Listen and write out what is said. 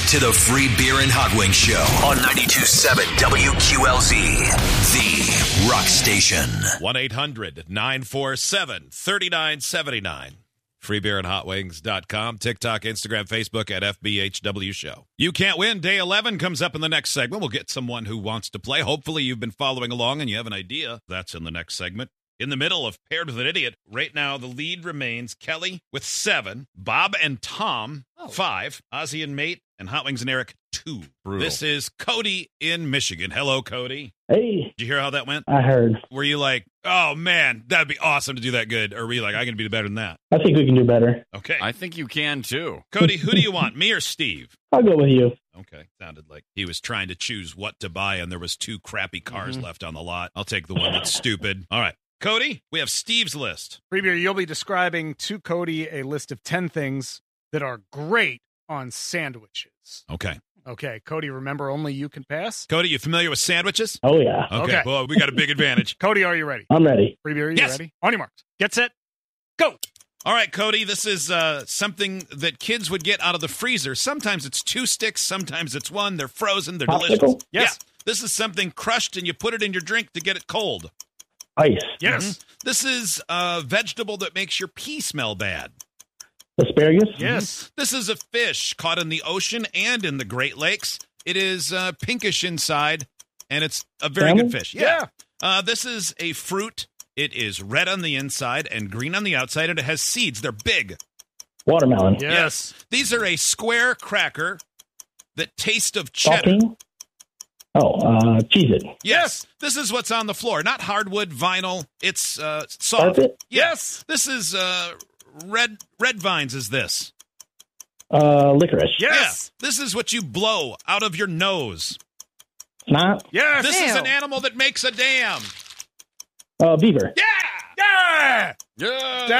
to the Free Beer and Hot Wings Show on 92.7 WQLZ, the rock station. 1-800-947-3979. FreeBeerandHotWings.com. TikTok, Instagram, Facebook at FBHW Show. You Can't Win. Day 11 comes up in the next segment. We'll get someone who wants to play. Hopefully you've been following along and you have an idea. That's in the next segment. In the middle of Paired with an Idiot, right now the lead remains Kelly with 7, Bob and Tom 5, Ozzy and Mate, and Hot Wings and Eric 2. Brutal. This is Cody in Michigan. Hello, Cody. Hey, Did you hear how that went? I heard. Were you like, oh, man, that'd be awesome to do that good? Or were you like, I can do better than that? I think we can do better. Okay. I think you can, too. Cody, who do you want, me or Steve? I'll go with you. Okay. Sounded like he was trying to choose what to buy, and there was 2 crappy cars left on the lot. I'll take the one that's stupid. All right. Cody, we have Steve's list. Free Beer, you'll be describing to Cody a list of 10 things that are great on sandwiches. Okay. Okay, Cody, remember only you can pass? Cody, you familiar with sandwiches? Oh, yeah. Okay. Well, we got a big advantage. Cody, are you ready? I'm ready. Free Beer, are you Yes. ready? On your marks. Get set. Go. All right, Cody, this is something that kids would get out of the freezer. Sometimes it's 2 sticks, sometimes it's 1. They're frozen, they're delicious. Popsicle? Yes. Yeah. This is something crushed and you put it in your drink to get it cold. Ice. Yes. This is a vegetable that makes your pee smell bad. Asparagus? Yes. This is a fish caught in the ocean and in the Great Lakes. It is pinkish inside, and it's a very Salmon? good fish. Yeah. This is a fruit. It is red on the inside and green on the outside, and it has seeds. They're big. Watermelon. Yes. These are a square cracker that taste of cheddar. Saltine? Oh, Cheez-It. Yes. This is what's on the floor. Not hardwood, vinyl. It's soft. Carpet? Yes. This is red vines is this. Licorice. Yes. Yeah. This is what you blow out of your nose. Snot? Yes. This is an animal that makes a dam. Beaver. Yeah. Yeah. Yeah.